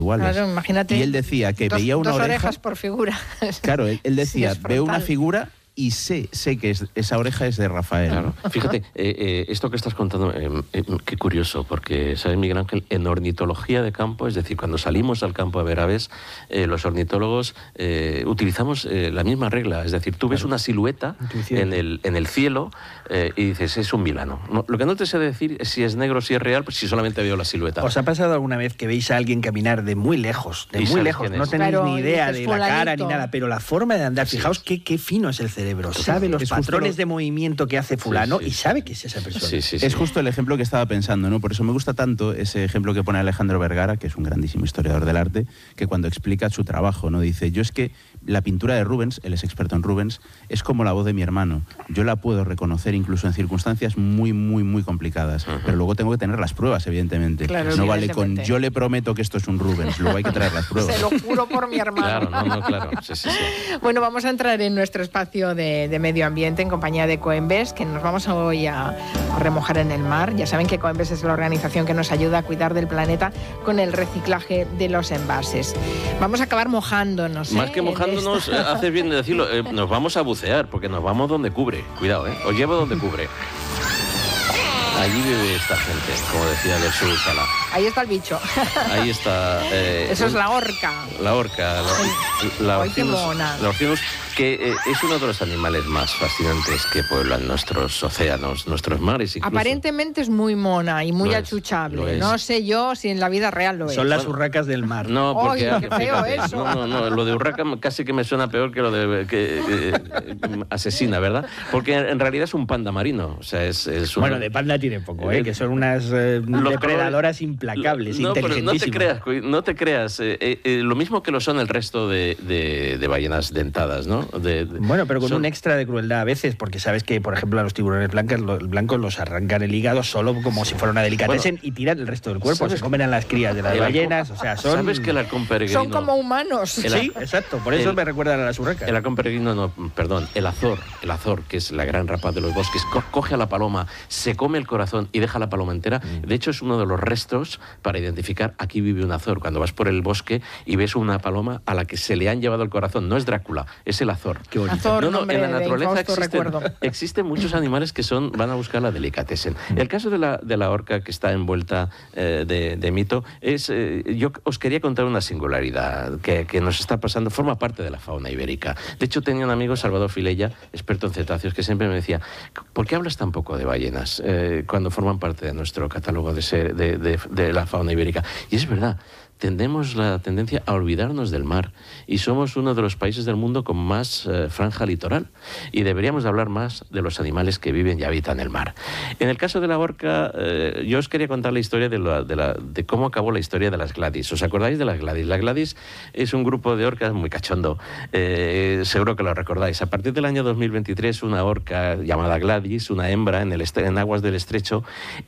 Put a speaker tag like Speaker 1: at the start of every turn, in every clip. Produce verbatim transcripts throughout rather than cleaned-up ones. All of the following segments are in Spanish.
Speaker 1: iguales.
Speaker 2: Claro, imagínate.
Speaker 1: Y él decía que
Speaker 2: dos,
Speaker 1: veía una
Speaker 2: dos
Speaker 1: oreja...
Speaker 2: orejas por figura.
Speaker 1: Claro, él, él decía,
Speaker 2: Sí,
Speaker 1: veo una figura y sé, sé que es, esa oreja es de Rafael.
Speaker 3: Claro. Fíjate, eh, eh, esto que estás contando, eh, eh, qué curioso, porque, ¿sabes, Miguel Ángel? En ornitología de campo, es decir, cuando salimos al campo a ver aves, eh, los ornitólogos eh, utilizamos eh, la misma regla. Es decir, tú ves claro. una silueta en el, en el cielo eh, y dices, es un vilano. No, lo que no te sé decir es si es negro, si es real, pues si solamente veo la silueta.
Speaker 4: ¿Os ha pasado alguna vez que veis a alguien caminar de muy lejos, de muy lejos? No tenéis
Speaker 2: claro,
Speaker 4: ni idea de la cara ni
Speaker 2: fulanito.
Speaker 4: nada, pero la forma de andar,
Speaker 3: Sí.
Speaker 4: fijaos qué, qué fino es el cerebro. Sabe los
Speaker 1: es
Speaker 4: patrones
Speaker 1: lo...
Speaker 4: de movimiento que hace fulano
Speaker 3: sí, sí.
Speaker 4: y sabe que es esa persona.
Speaker 3: Sí, sí, sí.
Speaker 1: Es justo el ejemplo que estaba pensando, ¿no? Por eso me gusta tanto ese ejemplo que pone Alejandro Vergara, que es un grandísimo historiador del arte, que cuando explica su trabajo, ¿no? Dice, yo es que la pintura de Rubens, él es experto en Rubens, es como la voz de mi hermano. Yo la puedo reconocer incluso en circunstancias muy, muy, muy complicadas. Uh-huh. Pero luego tengo que tener las pruebas, evidentemente. Claro, no vale con yo le prometo que esto es un Rubens, luego hay que traer las pruebas.
Speaker 2: Se lo juro por mi hermano.
Speaker 3: Claro, no, no, claro. Sí, sí, sí.
Speaker 2: Bueno, vamos a entrar en nuestro espacio de, de medio ambiente en compañía de Coembes, que nos vamos hoy a, a remojar en el mar. Ya saben que Coembes es la organización que nos ayuda a cuidar del planeta con el reciclaje de los envases. Vamos a acabar mojándonos.
Speaker 3: Más
Speaker 2: ¿eh?
Speaker 3: que mojándonos, eh, hace bien de decirlo, eh, nos vamos a bucear, porque nos vamos donde cubre. Cuidado, ¿eh? Os llevo donde cubre. Allí vive esta gente, como decía del sur Sala.
Speaker 2: Ahí está el bicho.
Speaker 3: Ahí está. Eh,
Speaker 2: Eso es la orca.
Speaker 3: La orca. La, la,
Speaker 2: Ay, qué mona.
Speaker 3: La orcinus, que eh, es uno de los animales más fascinantes que pueblan nuestros océanos, nuestros mares. Incluso.
Speaker 2: Aparentemente es muy mona y muy
Speaker 3: Lo es,
Speaker 2: achuchable.
Speaker 3: lo es.
Speaker 2: No sé yo si en la vida real lo es.
Speaker 4: Son las urracas del mar.
Speaker 3: No, porque
Speaker 2: Ay, qué feo
Speaker 3: fíjate,
Speaker 2: eso.
Speaker 3: No, no, no, lo de urraca casi que me suena peor que lo de que, eh, asesina, ¿verdad? Porque en realidad es un panda marino, o sea, es, es un...
Speaker 4: Bueno, de panda tiene poco, ¿eh? Que son unas eh, depredadoras colores... implacables,
Speaker 3: no,
Speaker 4: inteligentísimas.
Speaker 3: No te creas, no te creas. Eh, eh, lo mismo que lo son el resto de, de, de ballenas dentadas, ¿no? De, de,
Speaker 4: bueno, pero con
Speaker 3: son...
Speaker 4: un extra de crueldad a veces, porque sabes que, por ejemplo, a los tiburones blancos, los blancos los arrancan el hígado solo como si fuera una delicatessen bueno, y tiran el resto del cuerpo. Se comen a las crías de las ballenas, o sea, son...
Speaker 3: ¿Sabes que el halcón peregrino...
Speaker 2: Son como humanos.
Speaker 3: El,
Speaker 4: sí, exacto, por eso el, me recuerdan a las urracas.
Speaker 3: El halcón peregrino, no, perdón, el azor, el azor, que es la gran rapaz de los bosques, co coge a la paloma, se come el corazón y deja la paloma entera. Mm. De hecho, es uno de los restos para identificar aquí vive un azor. Cuando vas por el bosque y ves una paloma a la que se le han llevado el corazón, no es Drácula, es el azor.
Speaker 4: Qué bonito.
Speaker 2: Azor,
Speaker 3: no, no,
Speaker 2: nombre
Speaker 3: en la naturaleza
Speaker 2: de Fausto,
Speaker 3: existen, existen muchos animales que son van a buscar la delicatessen. El caso de la, de la orca que está envuelta eh, de, de mito es... Eh, yo os quería contar una singularidad que, que nos está pasando, forma parte de la fauna ibérica. De hecho, tenía un amigo, Salvador Filella, experto en cetáceos, que siempre me decía, ¿por qué hablas tan poco de ballenas eh, cuando forman parte de nuestro catálogo de, ser, de, de, de la fauna ibérica? Y es verdad. Tendemos la tendencia a olvidarnos del mar y somos uno de los países del mundo con más eh, franja litoral y deberíamos de hablar más de los animales que viven y habitan el mar. En el caso de la orca, eh, yo os quería contar la historia de, la, de, la, de cómo acabó la historia de las Gladys. ¿Os acordáis de las Gladys? La Gladys es un grupo de orcas muy cachondo, eh, seguro que lo recordáis. A partir del año dos mil veintitrés, una orca llamada Gladys, una hembra en, el en aguas del estrecho,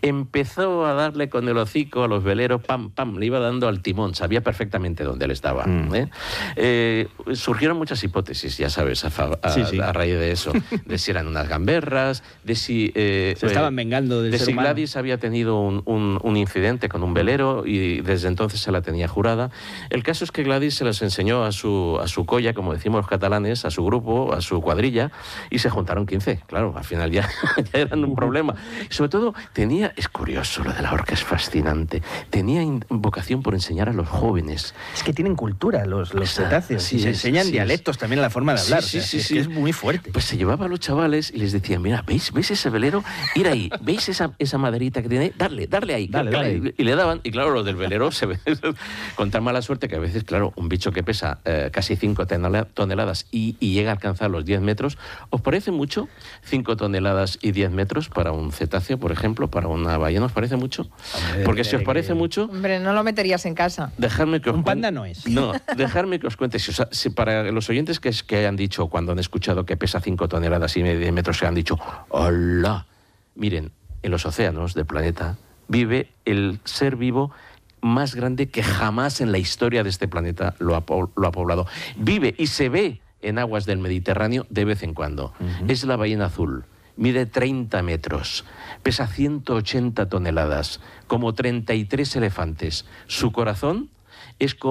Speaker 3: empezó a darle con el hocico a los veleros, pam, pam, le iba dando al timón. Sabía perfectamente dónde él estaba. Mm. ¿eh? Eh, surgieron muchas hipótesis, ya sabes, a, a, sí, sí. a raíz de eso. De si eran unas gamberras, de si... Eh,
Speaker 4: Se estaban vengando del
Speaker 3: De
Speaker 4: ser
Speaker 3: si
Speaker 4: humano.
Speaker 3: Gladys había tenido un, un, un incidente con un velero y desde entonces se la tenía jurada. El caso es que Gladys se las enseñó a su, a su colla, como decimos los catalanes, a su grupo, a su cuadrilla, y se juntaron quince. Claro, al final ya, ya eran un problema. Y sobre todo, tenía... Es curioso, lo de la orca es fascinante. Tenía vocación por enseñar a los jóvenes.
Speaker 4: Es que tienen cultura los, los cetáceos. Sí, y se enseñan sí, dialectos sí. también en la forma de hablar.
Speaker 3: Sí, sí,
Speaker 4: o sea,
Speaker 3: sí,
Speaker 4: es,
Speaker 3: sí.
Speaker 4: Que es muy fuerte.
Speaker 3: Pues se llevaba a los chavales y les decía, mira, ¿veis, ¿veis ese velero? Ir ahí, ¿veis esa, esa maderita que tiene? Darle, darle ahí.
Speaker 4: Dale, dale ahí.
Speaker 3: Y le daban, y claro, los del velero se ve con tan mala suerte que a veces, claro, un bicho que pesa eh, casi cinco toneladas y, y llega a alcanzar los diez metros, ¿os parece mucho? cinco toneladas y diez metros para un cetáceo, por ejemplo, para una ballena, ¿os parece mucho? Hombre, porque si os parece que... mucho...
Speaker 2: Hombre, no lo meterías en casa.
Speaker 3: Dejadme que os
Speaker 4: Un panda no es.
Speaker 3: No, dejadme que os cuente. Si, o sea, si para los oyentes que, que hayan dicho, cuando han escuchado que pesa cinco toneladas y diez metros, que han dicho, ¡hola! Miren, en los océanos del planeta vive el ser vivo más grande que jamás en la historia de este planeta lo ha, lo ha poblado. Vive y se ve en aguas del Mediterráneo de vez en cuando. Uh-huh. Es la ballena azul. Mide treinta metros, pesa ciento ochenta toneladas, como treinta y tres elefantes. Su corazón es como